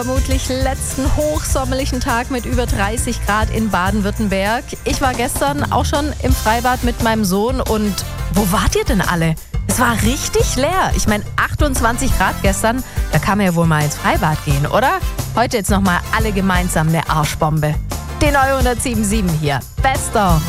Vermutlich letzten hochsommerlichen Tag mit über 30 Grad in Baden-Württemberg. Ich war gestern auch schon im Freibad mit meinem Sohn und wo wart ihr denn alle? Es war richtig leer. Ich meine, 28 Grad gestern, da kann man ja wohl mal ins Freibad gehen, oder? Heute jetzt nochmal alle gemeinsam eine Arschbombe. Die neue 107.7 hier. Bester